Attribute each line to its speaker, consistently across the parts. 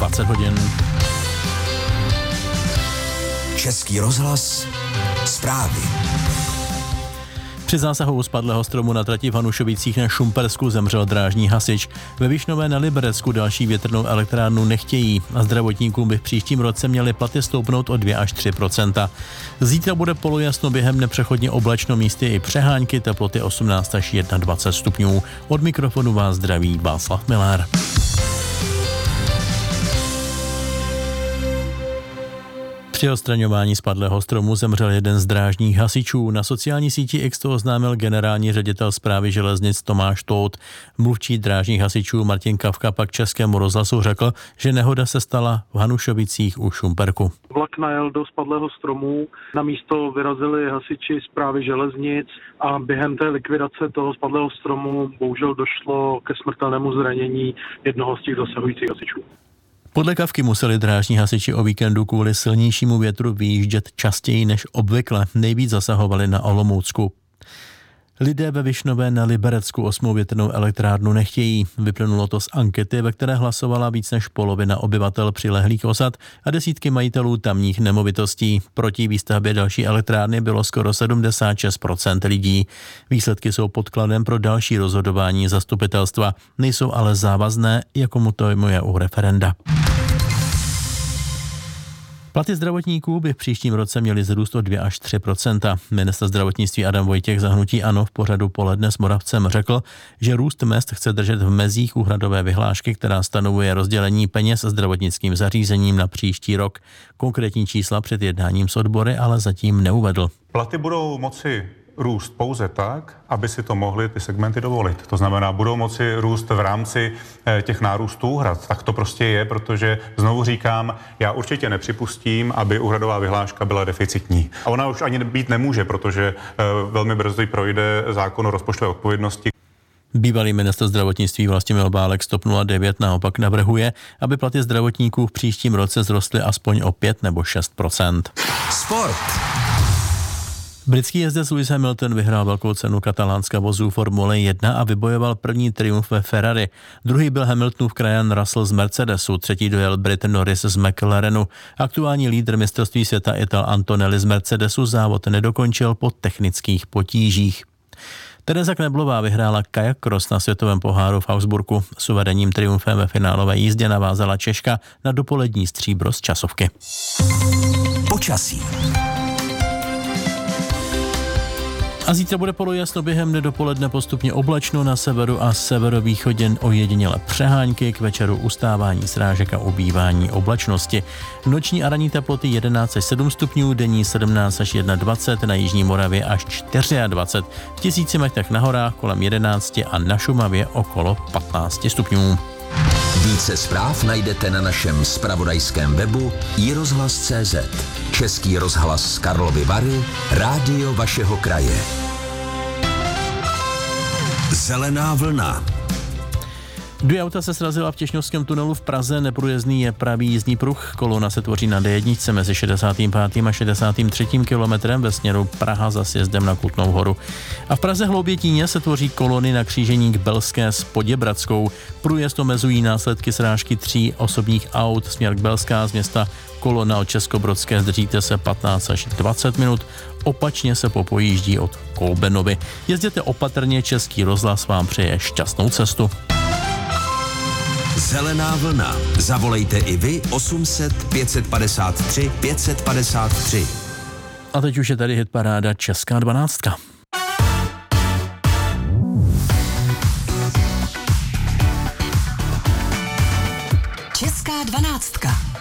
Speaker 1: 20 hodin.
Speaker 2: Český rozhlas, zprávy.
Speaker 1: Při zásahu spadlého stromu na trati v Hanušovicích na Šumpersku zemřel drážní hasič. Ve Višnové na Liberecku další větrnou elektrárnu nechtějí a zdravotníkům by v příštím roce měly platy stoupnout o 2 až 3%. Zítra bude polojasno, během nepřechodně oblačno, místy i přehánky, teploty 18 až 21 stupňů. Od mikrofonu vás zdraví Václav Miller. Při odstraňování spadlého stromu zemřel jeden z drážních hasičů. Na sociální síti X to oznámil generální ředitel Správy železnic Tomáš Tóth. Mluvčí drážních hasičů Martin Kavka pak Českému rozhlasu řekl, že nehoda se stala v Hanušovicích u Šumperku.
Speaker 3: Vlak najel do spadlého stromu, na místo vyrazili hasiči Správy železnic a během té likvidace toho spadlého stromu bohužel došlo ke smrtelnému zranění jednoho z těch dosahujících hasičů.
Speaker 1: Podle Kavky museli drážní hasiči o víkendu kvůli silnějšímu větru vyjíždět častěji než obvykle. Nejvíc zasahovali na Olomoucku. Lidé ve Višnové na Liberecku 8. větrnou elektrárnu nechtějí. Vyplynulo to z ankety, ve které hlasovala víc než polovina obyvatel přilehlých osad a desítky majitelů tamních nemovitostí. Proti výstavbě další elektrárny bylo skoro 76% lidí. Výsledky jsou podkladem pro další rozhodování zastupitelstva. Nejsou ale závazné, jako mu to je u referenda. Platy zdravotníků by v příštím roce měly zrůst o 2 až 3%. Ministr zdravotnictví Adam Vojtěch za hnutí ANO v pořadu Poledne s Moravcem řekl, že růst mezd chce držet v mezích úhradové vyhlášky, která stanovuje rozdělení peněz zdravotnickým zařízením na příští rok. Konkrétní čísla před jednáním s odbory ale zatím neuvedl.
Speaker 4: Platy budou moci růst pouze tak, aby si to mohly ty segmenty dovolit. To znamená, budou moci růst v rámci těch nárůstů úhrad. Tak to prostě je, protože znovu říkám, já určitě nepřipustím, aby úhradová vyhláška byla deficitní. A ona už ani být nemůže, protože velmi brzy projde zákon o rozpočtové odpovědnosti.
Speaker 1: Bývalý ministr zdravotnictví Vlastimil Válek z TOP 09 naopak navrhuje, aby platy zdravotníků v příštím roce zrostly aspoň o 5 nebo 6%.
Speaker 2: Sport.
Speaker 1: Britský jezdec Lewis Hamilton vyhrál velkou cenu katalánska vozů Formule 1 a vybojoval první triumf ve Ferrari. Druhý byl Hamiltonův krajan Russell z Mercedesu, třetí dojel Brit Norris z McLarenu. Aktuální lídr mistrovství světa Ital Antonelli z Mercedesu závod nedokončil po technických potížích. Tereza Kneblová vyhrála kajak cross na světovém poháru v Augsburgu. S uvedením triumfem ve finálové jízdě navázala Češka na dopolední stříbro z časovky.
Speaker 2: Počasí.
Speaker 1: A zítra bude polojasno, během dne dopoledne postupně oblačno, na severu a severovýchodě ojediněle přehánky, k večeru ustávání srážek a ubývání oblačnosti. Noční a ranní teploty 11 až 7 stupňů, denní 17 až 21, na jižní Moravě až 24, v 1000 metrech na horách kolem 11 a na Šumavě okolo 15 stupňů.
Speaker 2: Více zpráv najdete na našem zpravodajském webu iRozhlas.cz. Český rozhlas Karlovy Vary, rádio vašeho kraje. Zelená vlna.
Speaker 1: 2 auta se srazila v Těšňovském tunelu v Praze, neprůjezdný je pravý jízdní pruh. Kolona se tvoří na D1 mezi 65. a 63. kilometrem ve směru Praha za sjezdem na Kutnou Horu. A v Praze Hloubětíně se tvoří kolony na křížení k Belské s Poděbradskou. Průjezd omezují následky srážky 3 osobních aut směr k Belská z města. Kolona od Českobrodské zdržíte se 15 až 20 minut. Opačně se popojíždí od Kolbenovy. Jezděte opatrně, Český rozhlas vám přeje šťastnou cestu.
Speaker 2: Zelená vlna. Zavolejte i vy 800 553 553.
Speaker 1: A teď už je tady hitparáda Česká 12.
Speaker 5: Česká 12.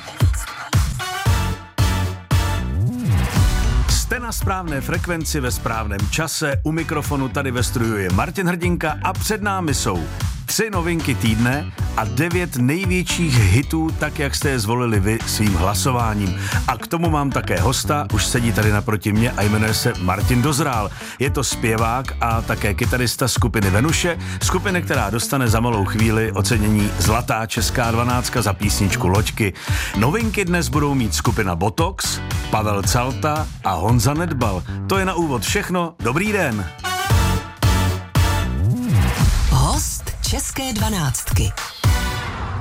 Speaker 6: Jste na správné frekvenci ve správném čase, u mikrofonu tady ve studiu je Martin Hrdinka a před námi jsou 3 novinky týdne a 9 největších hitů, tak jak jste je zvolili vy svým hlasováním. A k tomu mám také hosta, už sedí tady naproti mě a jmenuje se Martin Dozrál. Je to zpěvák a také kytarista skupiny Venuše, skupiny, která dostane za malou chvíli ocenění Zlatá Česká 12 za písničku Loďky. Novinky dnes budou mít skupina Botox, Pavel Calta a Honza Nedbal. To je na úvod všechno. Dobrý den.
Speaker 5: Host České 12.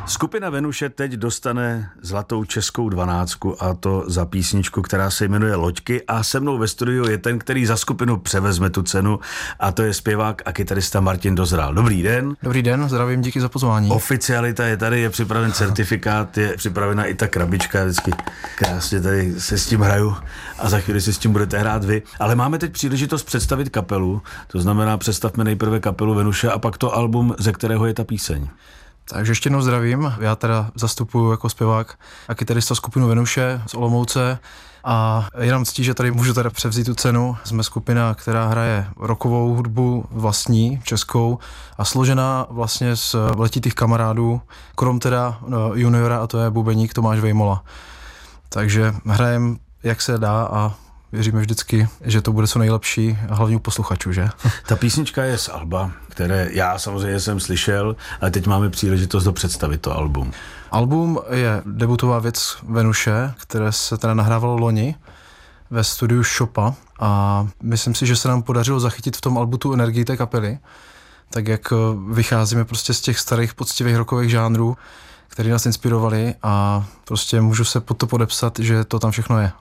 Speaker 6: Skupina Venuše teď dostane zlatou českou 12 a to za písničku, která se jmenuje Loďky a se mnou ve studiu je ten, který za skupinu převezme tu cenu a to je zpěvák a kytarista Martin Dozrál. Dobrý den.
Speaker 7: Dobrý den, zdravím, díky za pozvání.
Speaker 6: Oficialita je tady, je připraven certifikát, je připravena i ta krabička, vždycky krásně tady se s tím hraju a za chvíli si s tím budete hrát vy. Ale máme teď příležitost představit kapelu, to znamená představme nejprve kapelu Venuše a pak to album, ze kterého je ta píseň.
Speaker 7: Takže ještě jednou zdravím, já teda zastupuju jako zpěvák a kytarista skupinu Venuše z Olomouce a je nám ctí, že tady můžu teda převzít tu cenu. Jsme skupina, která hraje rockovou hudbu vlastní, českou a složená vlastně z letitých kamarádů, krom teda juniora a to je bubeník Tomáš Vejmola. Takže hrajem jak se dá a věříme vždycky, že to bude co nejlepší a hlavně u posluchačů, že?
Speaker 6: Ta písnička je z alba, které já samozřejmě jsem slyšel, ale teď máme příležitost představit to album.
Speaker 7: Album je debutová věc Venuše, které se teda nahrávalo loni ve studiu Shopa a myslím si, že se nám podařilo zachytit v tom albu tu energii té kapely, tak jak vycházíme prostě z těch starých poctivých rockových žánrů, který nás inspirovali a prostě můžu se pod to podepsat, že to tam všechno je.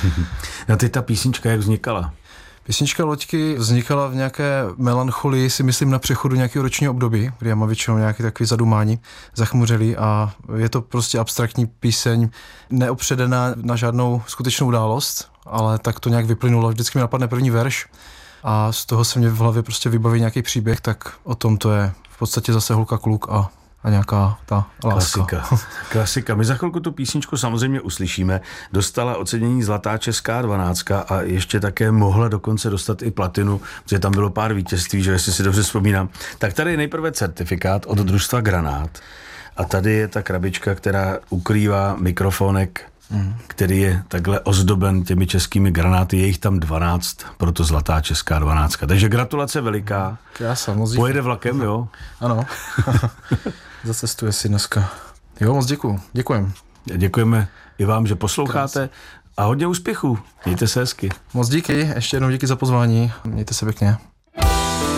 Speaker 6: A teď ta písnička jak vznikala?
Speaker 7: Písnička Loďky vznikala v nějaké melancholii, si myslím, na přechodu nějakého ročního období, kdy já mám většinou nějaký takový zadumání, zachmuřelý a je to prostě abstraktní píseň, neopředená na žádnou skutečnou událost, ale tak to nějak vyplynulo. Vždycky mi napadne první verš a z toho se mě v hlavě prostě vybaví nějaký příběh, tak o tom to je v podstatě zase holka kluk a nějaká ta láska.
Speaker 6: Klasika. My za chvilku tu písničku samozřejmě uslyšíme. Dostala ocenění Zlatá česká 12 a ještě také mohla dokonce dostat i platinu, protože tam bylo pár vítězství, že jestli si dobře vzpomínám. Tak tady je nejprve certifikát od družstva Granát a tady je ta krabička, která ukrývá mikrofonek, který je takhle ozdoben těmi českými granáty, je jich tam 12, proto Zlatá česká 12. Takže gratulace veliká.
Speaker 7: Krása, moc díky.
Speaker 6: Pojede vlakem, jo?
Speaker 7: Ano. Zacestuje si dneska. Jo, moc děkujem.
Speaker 6: Děkujeme i vám, že posloucháte a hodně úspěchů. Mějte se hezky.
Speaker 7: Moc díky, ještě jednou díky za pozvání. Mějte se pěkně.